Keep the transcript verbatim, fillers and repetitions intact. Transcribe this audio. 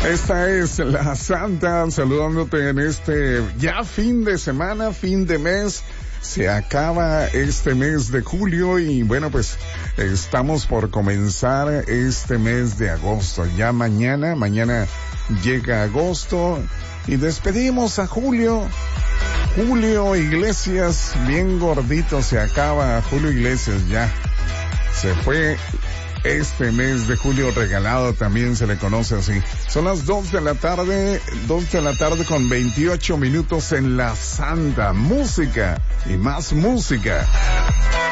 Esta es la Santa, saludándote en este ya fin de semana, fin de mes. Se acaba este mes de julio y bueno, pues estamos por comenzar este mes de agosto. Ya mañana, mañana llega agosto y despedimos a Julio. Julio Iglesias, bien gordito, se acaba Julio Iglesias ya. Se fue este mes de julio regalado, también se le conoce así. Son las dos de la tarde, dos de la tarde con veintiocho minutos en la Santa. Música y más música.